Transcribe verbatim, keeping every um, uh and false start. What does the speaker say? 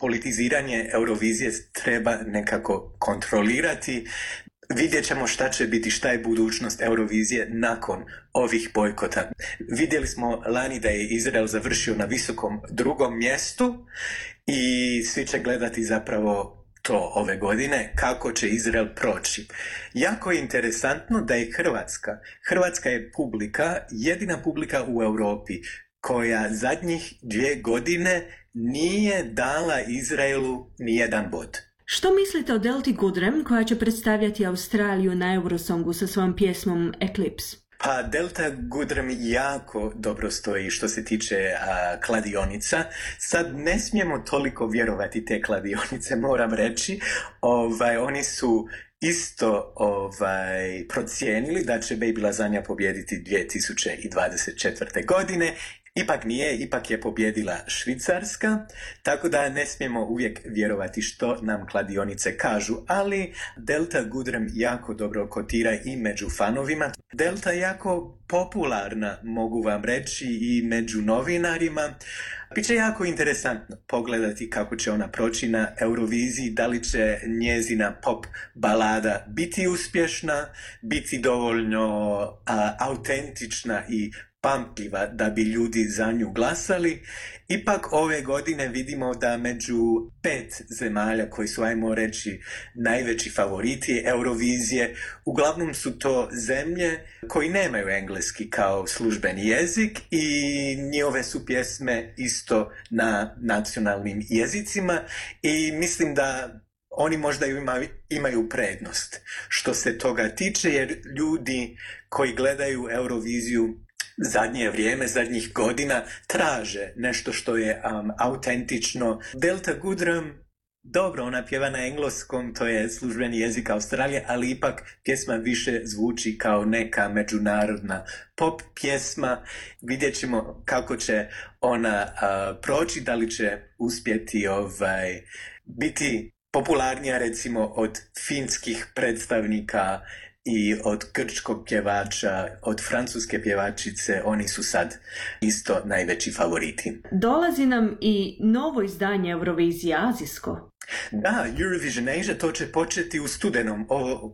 politiziranje Eurovizije treba nekako kontrolirati. Vidjet ćemo šta će biti, šta je budućnost Eurovizije nakon ovih bojkota. Vidjeli smo lani da je Izrael završio na visokom drugom mjestu i svi će gledati zapravo to ove godine, kako će Izrael proći. Jako je interesantno da je Hrvatska, Hrvatska je publika, jedina publika u Europi koja zadnjih dvije godine nije dala Izraelu nijedan bod. Što mislite o Delti Goodrem koja će predstavljati Australiju na Eurosongu sa svojom pjesmom Eclipse? Pa Delta Goodrem jako dobro stoji što se tiče a, kladionica. Sad ne smijemo toliko vjerovati te kladionice, moram reći. Ovaj, oni su isto ovaj, procijenili da će Baby Lasagna pobijediti dvije tisuće dvadeset četvrte. godine. Ipak nije, ipak je pobjedila Švicarska, tako da ne smijemo uvijek vjerovati što nam kladionice kažu, ali Delta Goodrem jako dobro kotira i među fanovima. Delta je jako popularna, mogu vam reći, i među novinarima. Biće jako interesantno pogledati kako će ona proći na Euroviziji, da li će njezina pop balada biti uspješna, biti dovoljno a, autentična i pamtljiva da bi ljudi za nju glasali. Ipak ove godine vidimo da među pet zemalja koji su, ajmo reći, najveći favoriti Eurovizije, uglavnom su to zemlje koji nemaju engleski kao službeni jezik i njihove su pjesme isto na nacionalnim jezicima i mislim da oni možda imaju, imaju prednost što se toga tiče, jer ljudi koji gledaju Euroviziju zadnje vrijeme, zadnjih godina, traže nešto što je um, autentično. Delta Goodrem, dobro, ona pjeva na engleskom, to je službeni jezik Australije, ali ipak pjesma više zvuči kao neka međunarodna pop pjesma. Vidjet ćemo kako će ona uh, proći, da li će uspjeti ovaj, biti popularnija recimo od finskih predstavnika i od grčkog pjevača, od francuske pjevačice, oni su sad isto najveći favoriti. Dolazi nam i novo izdanje Eurovizije azijsko. Da, Eurovision Asia, to će početi u studenom ovo,